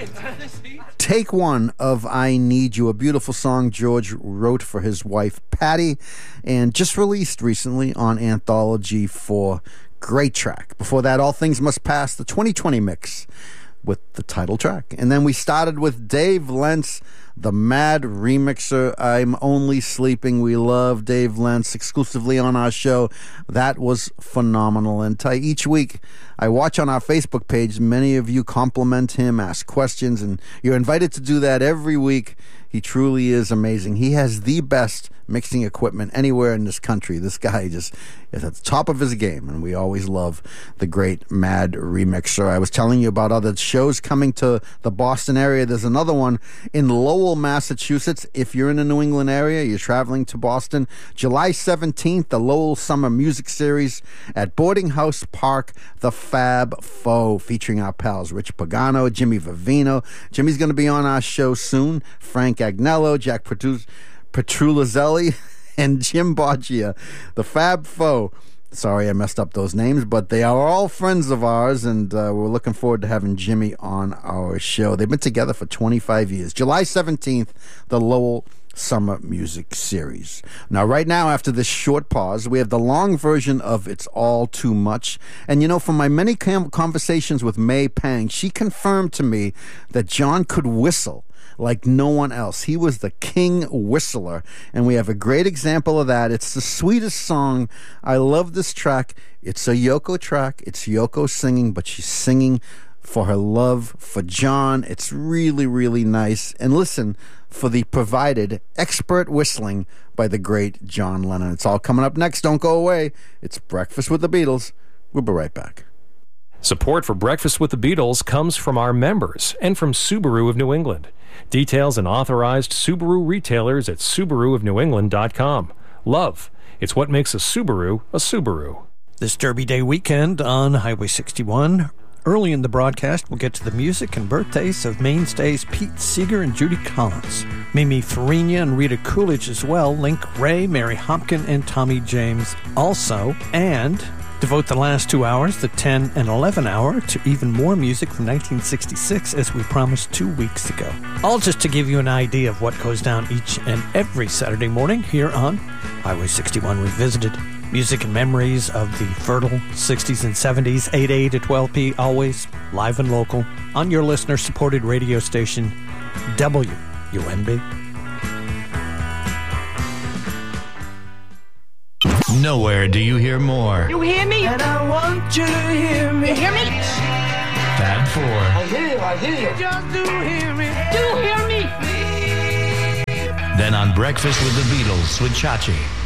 Take One of I Need You, a beautiful song George wrote for his wife Patty and just released recently on Anthology 4. Great track. Before that, All Things Must Pass, the 2020 mix with the title track. And then we started with Dave Lentz, the Mad Remixer, I'm Only Sleeping. We love Dave Lentz exclusively on our show. That was phenomenal. And each week I watch on our Facebook page, many of you compliment him, ask questions, and you're invited to do that every week. He truly is amazing. He has the best mixing equipment anywhere in this country. This guy just is at the top of his game, and we always love the great Mad Remixer. I was telling you about other shows coming to the Boston area. There's another one in Lowell, Massachusetts. If you're in the New England area, you're traveling to Boston, July 17th, the Lowell Summer Music Series at Boarding House Park, the Fab Faux, featuring our pals Rich Pagano, Jimmy Vivino. Jimmy's going to be on our show soon. Frank Agnello, Jack Petrulazzelli, and Jim Boccia. The Fab Faux. Sorry I messed up those names, but they are all friends of ours, and we're looking forward to having Jimmy on our show. They've been together for 25 years. July 17th, the Lowell Summer Music Series. Now, right now, after this short pause, we have the long version of It's All Too Much. And, you know, from my many conversations with May Pang, she confirmed to me that John could whistle like no one else. He was the king whistler, and we have a great example of that. It's the sweetest song. I love this track. It's a Yoko track. It's Yoko singing, but she's singing for her love for John. It's really, really nice. And listen for the provided expert whistling by the great John Lennon. It's all coming up next. Don't go away. It's Breakfast with the Beatles. We'll be right back. Support for Breakfast with the Beatles comes from our members and from Subaru of New England. Details and authorized Subaru retailers at SubaruofNewEngland.com. Love, it's what makes a Subaru a Subaru. This Derby Day weekend on Highway 61. Early in the broadcast, we'll get to the music and birthdays of mainstays Pete Seeger and Judy Collins. Mimi Farina and Rita Coolidge as well. Link Ray, Mary Hopkin, and Tommy James also. And devote the last 2 hours, the 10 and 11 hour, to even more music from 1966, as we promised 2 weeks ago. All just to give you an idea of what goes down each and every Saturday morning here on Highway 61 Revisited. Music and memories of the fertile 60s and 70s, 8A to 12P, always live and local, on your listener-supported radio station, WUNB. Nowhere do you hear more. You hear me? And I want you to hear me. You hear me? Fab 4. I hear you. Just do hear me. Do hear me? Then on Breakfast with the Beatles with Chachi.